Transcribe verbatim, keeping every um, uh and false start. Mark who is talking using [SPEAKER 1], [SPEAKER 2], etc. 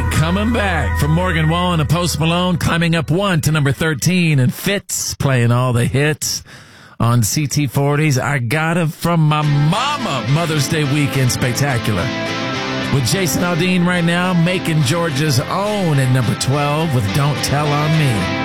[SPEAKER 1] coming back from Morgan Wallen and Post Malone, climbing up one to number thirteen, and Fitz playing all the hits on C T forties. I Got It From My Mama, Mother's Day Weekend Spectacular. With Jason Aldean right now, making Georgia's own at number twelve with Don't Tell On Me.